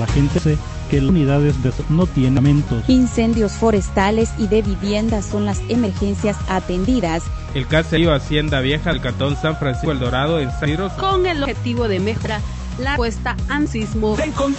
la gente sé que las unidades no tienen aumentos. Incendios forestales y de viviendas son las emergencias atendidas. El caserío Hacienda Vieja del Cantón San Francisco El Dorado en San Isidro, con el objetivo de mejorar la respuesta al sismo.